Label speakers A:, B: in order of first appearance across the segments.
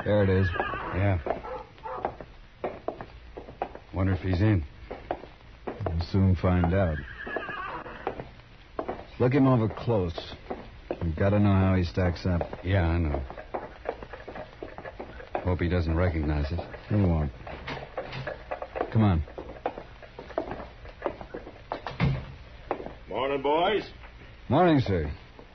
A: There it is.
B: Yeah. Wonder if he's in.
A: We'll soon find out. Look him over close. We've got to know how he stacks up.
B: Yeah, I know. Hope he doesn't recognize us.
A: He won't. Come on.
C: Morning, boys.
A: Morning, sir.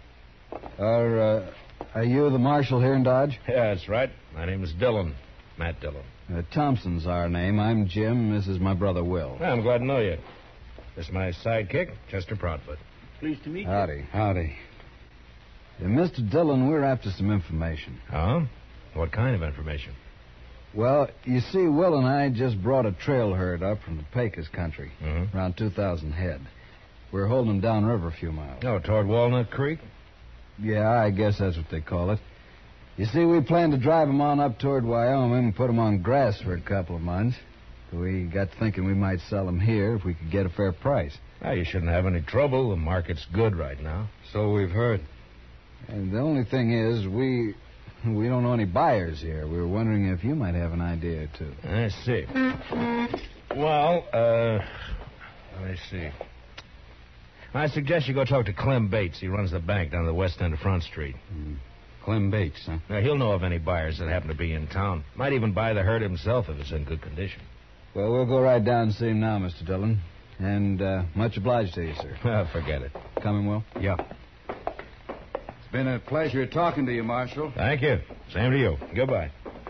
A: Are you the marshal here in Dodge?
C: Yeah, that's right. My name is Dillon. Matt Dillon.
A: Thompson's our name. I'm Jim. This is my brother, Will.
C: I'm glad to know you. This is my sidekick, Chester Proudfoot. Pleased to meet you.
A: Howdy.
B: Howdy.
A: Mr. Dillon, we're after some information.
C: Huh? What kind of information?
A: Well, you see, Will and I just brought a trail herd up from the Pecos country.
C: Mm-hmm.
A: Around 2,000 head. We're holding them downriver a few miles.
C: Oh, toward Walnut Creek?
A: Yeah, I guess that's what they call it. You see, we plan to drive them on up toward Wyoming and put them on grass for a couple of months. We got thinking we might sell them here if we could get a fair price.
C: Well, you shouldn't have any trouble. The market's good right now.
B: So we've heard.
A: And the only thing is, we don't know any buyers here. We were wondering if you might have an idea or two.
C: I see. Well, let me see. I suggest you go talk to Clem Bates. He runs the bank down the west end of Front Street.
B: Clem Bates, huh?
C: Now, he'll know of any buyers that happen to be in town. Might even buy the herd himself if it's in good condition.
A: Well, we'll go right down and see him now, Mr. Dillon. And much obliged to you, sir.
C: Forget it.
A: Coming, Will?
B: Yeah. It's been a pleasure talking to you, Marshal.
C: Thank you. Same to you. Goodbye.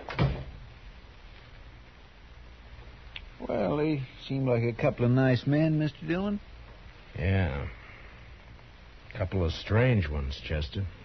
A: Well, they seem like a couple of nice men, Mr. Dillon.
C: Yeah. Couple of strange ones, Chester.